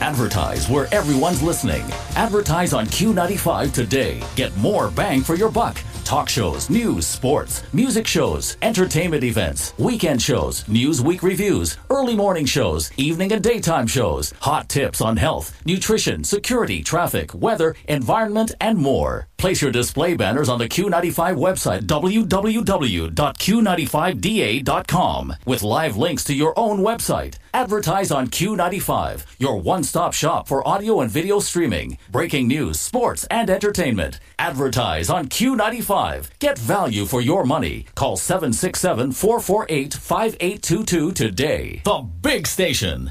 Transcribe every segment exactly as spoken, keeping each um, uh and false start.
Advertise where everyone's listening. Advertise on Q ninety-five today. Get more bang for your buck. Talk shows, news, sports, music shows, entertainment events, weekend shows, news week reviews, early morning shows, evening and daytime shows, hot tips on health, nutrition, security, traffic, weather, environment, and more. Place your display banners on the Q ninety-five website, w w w dot q ninety-five d a dot com, with live links to your own website. Advertise on Q ninety-five, your one-stop shop for audio and video streaming, breaking news, sports, and entertainment. Advertise on Q ninety-five. Get value for your money. Call seven six seven, four four eight, five eight two two today. The Big Station.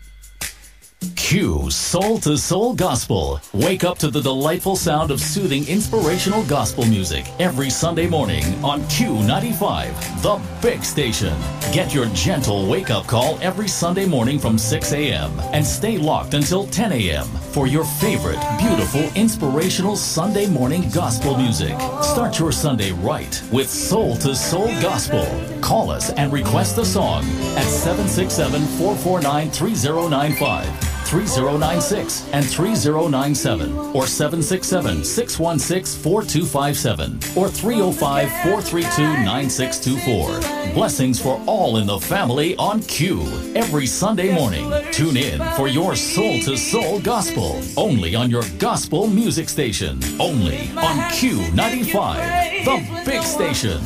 Q Soul to Soul Gospel. Wake up to the delightful sound of soothing, inspirational gospel music every Sunday morning on Q ninety-five, the Big Station. Get your gentle wake-up call every Sunday morning from six a.m. and stay locked until ten a.m. for your favorite, beautiful, inspirational Sunday morning gospel music. Start your Sunday right with Soul to Soul Gospel. Call us and request a song at seven six seven, four four nine, three zero nine five. three zero nine six and three zero nine seven or seven six seven, six one six, four two five seven or three oh five, four three two, nine six two four. Blessings for all in the family on Q every Sunday morning. Tune in for your Soul to Soul Gospel only on your gospel music station. Only on Q ninety-five, the Big Station.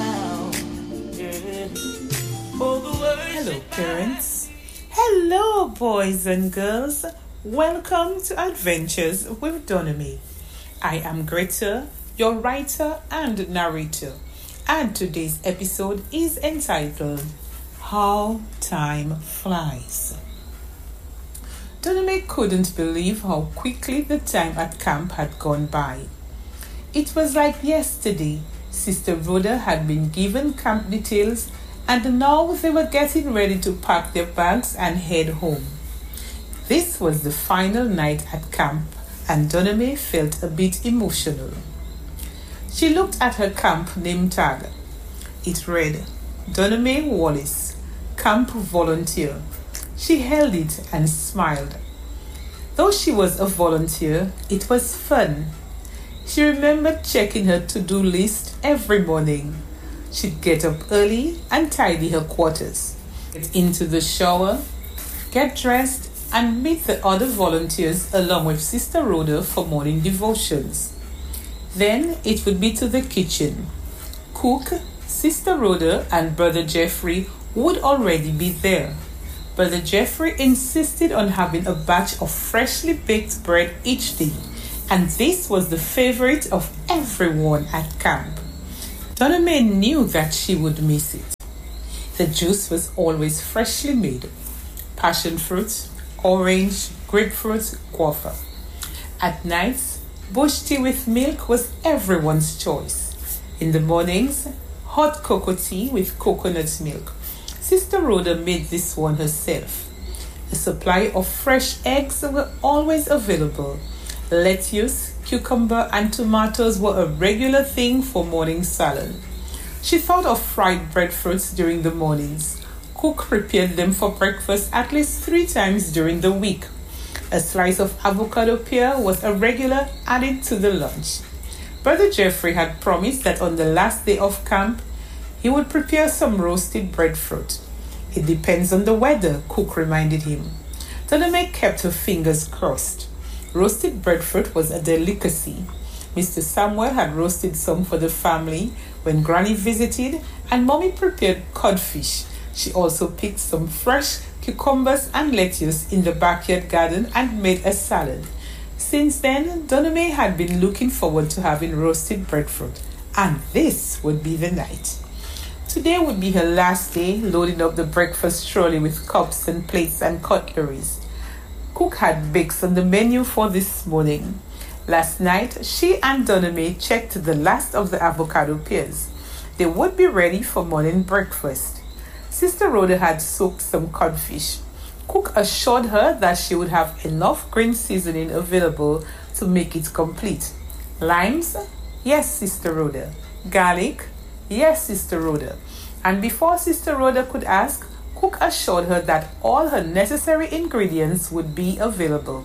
Hello, parents. Hello, boys and girls. Welcome to Adventures with Donami. I am Greta, your writer and narrator, and today's episode is entitled How Time Flies. Donami couldn't believe how quickly the time at camp had gone by. It was like yesterday. Sister Rhoda had been given camp details, and now they were getting ready to pack their bags and head home. This was the final night at camp, and Donami felt a bit emotional. She looked at her camp name tag. It read, Donami Wallace, Camp Volunteer. She held it and smiled. Though she was a volunteer, it was fun. She remembered checking her to-do list every morning. She'd get up early and tidy her quarters, get into the shower, get dressed, and meet the other volunteers along with Sister Rhoda for morning devotions. Then it would be to the kitchen. Cook, Sister Rhoda, and Brother Jeffrey would already be there. Brother Jeffrey insisted on having a batch of freshly baked bread each day, and this was the favorite of everyone at camp. Donami knew that she would miss it. The juice was always freshly made. Passion fruit, orange, grapefruit, guava. At nights, bush tea with milk was everyone's choice. In the mornings, hot cocoa tea with coconut milk. Sister Rhoda made this one herself. A supply of fresh eggs were always available. Lettuce, cucumber, and tomatoes were a regular thing for morning salad. She thought of fried breadfruits during the mornings. Cook prepared them for breakfast at least three times during the week. A slice of avocado pear was a regular added to the lunch. Brother Jeffrey had promised that on the last day of camp, he would prepare some roasted breadfruit. It depends on the weather, Cook reminded him. Donami kept her fingers crossed. Roasted breadfruit was a delicacy. Mister Samuel had roasted some for the family when Granny visited, and Mommy prepared codfish. She also picked some fresh cucumbers and lettuce in the backyard garden and made a salad. Since then, Donami had been looking forward to having roasted breadfruit, and this would be the night. Today would be her last day loading up the breakfast trolley with cups and plates and cutleries. Cook had bakes on the menu for this morning. Last night, she and Donami checked the last of the avocado pears. They would be ready for morning breakfast. Sister Rhoda had soaked some codfish. Cook assured her that she would have enough green seasoning available to make it complete. Limes? Yes, Sister Rhoda. Garlic? Yes, Sister Rhoda. And before Sister Rhoda could ask, cook assured her that all her necessary ingredients would be available.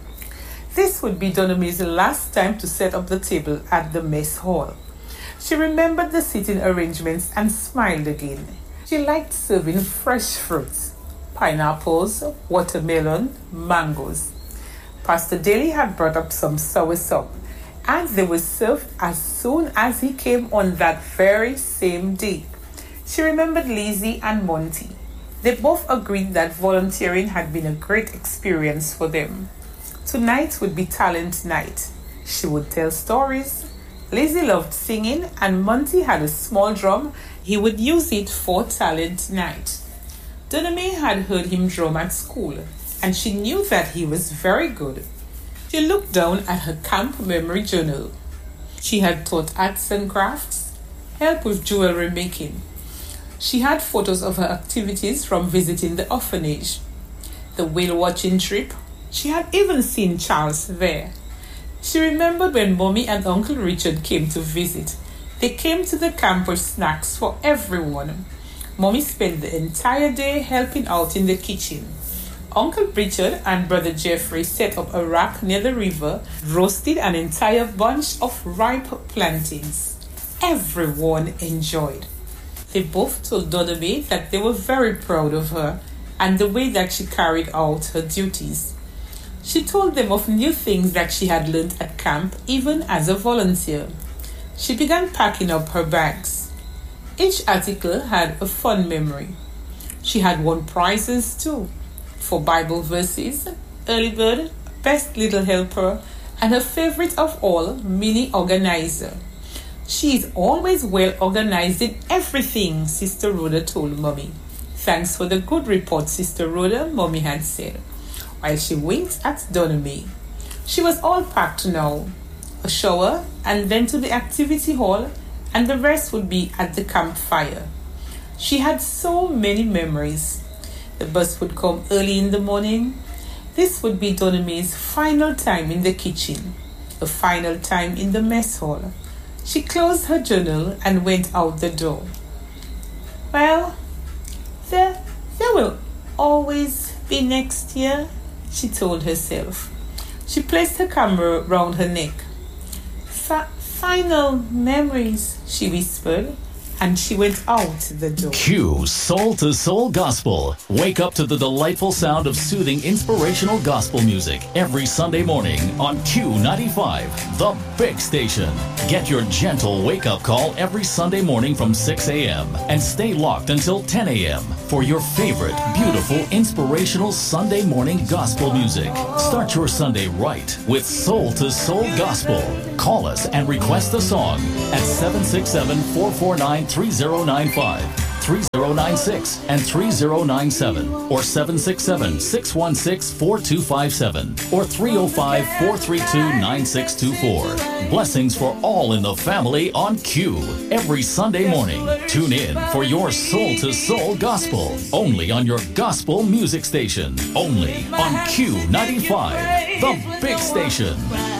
This would be Donomi's last time to set up the table at the mess hall. She remembered the seating arrangements and smiled again. She liked serving fresh fruits, pineapples, watermelon, mangoes. Pastor Daly had brought up some soursop, and they were served as soon as he came on that very same day. She remembered Lizzie and Monty. They both agreed that volunteering had been a great experience for them. Tonight would be talent night. She would tell stories. Lizzie loved singing, and Monty had a small drum. He would use it for talent night. Donomy had heard him drum at school, and she knew that he was very good. She looked down at her camp memory journal. She had taught arts and crafts, helped with jewelry making. She had photos of her activities from visiting the orphanage, the whale watching trip. She had even seen Charles there. She remembered when Mommy and Uncle Richard came to visit. They came to the camp with snacks for everyone. Mommy spent the entire day helping out in the kitchen. Uncle Richard and Brother Jeffrey set up a rack near the river, roasted an entire bunch of ripe plantains. Everyone enjoyed. They both told Donomy that they were very proud of her and the way that she carried out her duties. She told them of new things that she had learned at camp, even as a volunteer. She began packing up her bags. Each article had a fun memory. She had won prizes too, for Bible verses, early bird, best little helper, and her favorite of all, mini organizer. She is always well organized in everything, Sister Rhoda told Mommy. Thanks for the good report, Sister Rhoda, Mommy had said, while she winked at Donomy. She was all packed now. A shower, and then to the activity hall, and the rest would be at the campfire. She had so many memories. The bus would come early in the morning. This would be Donomy's final time in the kitchen, the final time in the mess hall. She closed her journal and went out the door. Well, there, there will always be next year, she told herself. She placed her camera round her neck. Fa- final memories, she whispered, and she went out the door. Q Soul to Soul Gospel. Wake up to the delightful sound of soothing, inspirational gospel music every Sunday morning on Q ninety-five, the big station. Get your gentle wake-up call every Sunday morning from six a.m. and stay locked until ten a.m. for your favorite, beautiful, inspirational Sunday morning gospel music. Start your Sunday right with Soul to Soul Gospel. Call us and request a song at seven six seven, four four nine, three zero nine five, three zero nine six, and three zero nine seven, or seven six seven, six one six, four two five seven, or three oh five, four three two, nine six two four. Blessings for all in the family on Q every Sunday morning. Tune in for your Soul to Soul Gospel, only on your gospel music station, only on Q ninety-five, the big station.